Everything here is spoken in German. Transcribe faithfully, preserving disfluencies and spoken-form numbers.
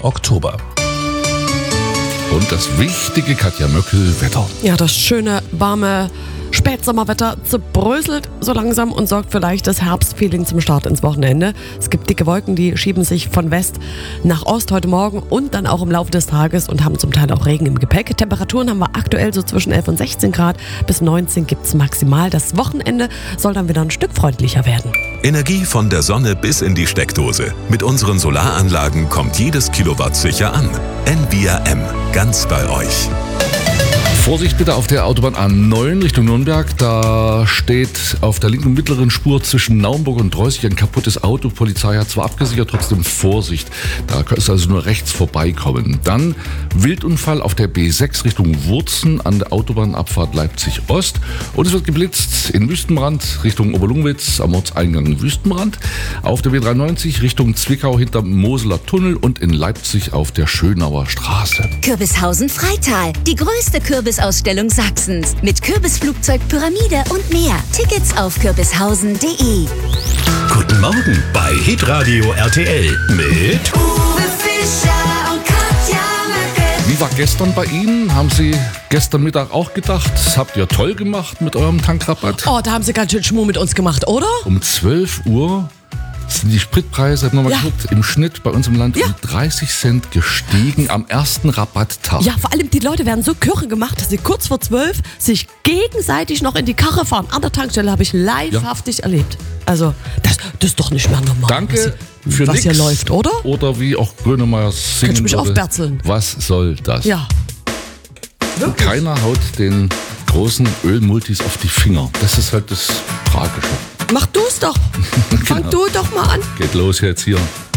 Oktober. Und das wichtige Katja Möckel-Wetter. Ja, das schöne, warme Spätsommerwetter zerbröselt so langsam und sorgt für leichtes Herbstfeeling zum Start ins Wochenende. Es gibt dicke Wolken, die schieben sich von West nach Ost heute Morgen und dann auch im Laufe des Tages und haben zum Teil auch Regen im Gepäck. Temperaturen haben wir aktuell so zwischen elf und sechzehn Grad, bis neunzehn gibt es maximal. Das Wochenende soll dann wieder ein Stück freundlicher werden. Energie von der Sonne bis in die Steckdose. Mit unseren Solaranlagen kommt jedes Kilowatt sicher an. N V R M, ganz bei euch. Vorsicht bitte auf der Autobahn A neun Richtung Nürnberg. Da steht auf der linken mittleren Spur zwischen Naumburg und Dreußig ein kaputtes Auto. Polizei hat zwar abgesichert, trotzdem Vorsicht. Da kannst du also nur rechts vorbeikommen. Dann Wildunfall auf der B sechs Richtung Wurzen an der Autobahnabfahrt Leipzig Ost. Und es wird geblitzt in Wüstenbrand Richtung Oberlungwitz am Ortseingang Wüstenbrand. Auf der B dreiundneunzig Richtung Zwickau hinterm Moseler Tunnel und in Leipzig auf der Schönauer Straße. Kürbishausen Freital, die größte Kürbisausstellung Sachsens mit Kürbisflugzeug, Pyramide und mehr. Tickets auf kürbishausen punkt de. Guten Morgen bei Hitradio R T L mit Uwe Fischer und Katja Möckel. Wie war gestern bei Ihnen? Haben Sie gestern Mittag auch gedacht, das habt ihr toll gemacht mit eurem Tankrabatt? Oh, da haben sie ganz schön Schmuh mit uns gemacht, oder? Um zwölf Uhr sind die Spritpreise, hab nochmal Ja. geguckt, im Schnitt bei uns im Land Ja. um dreißig Cent gestiegen am ersten Rabatttag. Ja, vor allem die Leute werden so kirre gemacht, dass sie kurz vor zwölf sich gegenseitig noch in die Karre fahren. An der Tankstelle habe ich livehaftig erlebt. Also, das, das ist doch nicht mehr normal. Danke was, für was nix. hier läuft, oder? Oder wie auch Grönemeyer singen Könnt ihr mich würde, aufberzeln? was soll das? Ja. Keiner haut den großen Ölmultis auf die Finger. Das ist halt das Tragische. Mach du's doch. Fang Genau. du doch mal an. Geht los jetzt hier.